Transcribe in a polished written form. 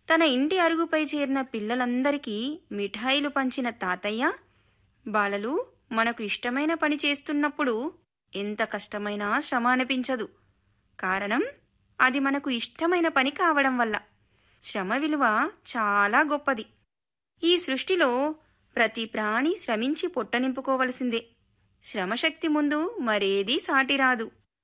తన ఇంటి అరుగుపై చేరిన పిల్లలందరికీ మిఠాయిలు పంచిన తాతయ్య, బాలలు, మనకు ఇష్టమైన పని చేస్తున్నప్పుడు ఎంత కష్టమైనా శ్రమ అనిపించదు. కారణం అది మనకు ఇష్టమైన పని కావడం వల్ల. శ్రమ విలువ చాలా గొప్పది. ఈ సృష్టిలో ప్రతి ప్రాణి శ్రమించి పొట్ట నింపుకోవలసిందే. శ్రమశక్తి ముందు మరేదీ సాటిరాదు.